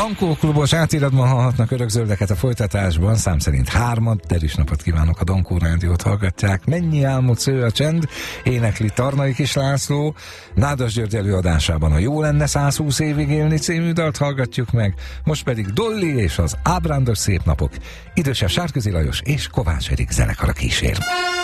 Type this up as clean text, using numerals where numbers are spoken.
Dankó klubos átiratban hallhatnak örökzöldeket a folytatásban, szám szerint 3, derűs napot kívánok, a Dankó rádiót hallgatják. Mennyi álmot sző a csend, énekli Tarnai Kis László, Nádas György előadásában a Jó lenne 120 évig élni című dalt hallgatjuk meg, most pedig Dolly és az Ábrándos szép napok, idősebb Sárközi Lajos és Kovács Erik zenekara kísér.